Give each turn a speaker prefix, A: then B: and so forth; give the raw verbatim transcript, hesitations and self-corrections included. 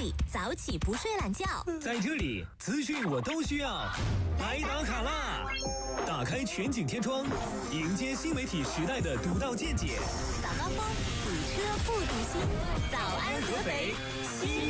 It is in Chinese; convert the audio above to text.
A: 里早起不睡懒觉，
B: 在这里资讯我都需要。来打卡啦！打开全景天窗，迎接新媒体时代的独到见解。
A: 早高峰，堵车不堵心。早安合肥，新